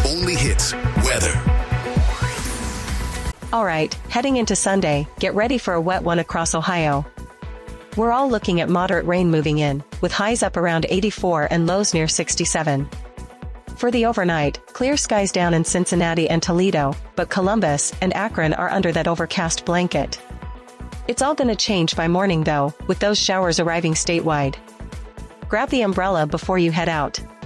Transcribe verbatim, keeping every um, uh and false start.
only hits weather. All right, heading into Sunday, get ready for a wet one across Ohio. We're all looking at moderate rain moving in, with highs up around eighty-four and lows near sixty-seven. For the overnight, clear skies down in Cincinnati and Toledo, but Columbus and Akron are under that overcast blanket. It's all gonna change by morning though, with those showers arriving statewide. Grab the umbrella before you head out.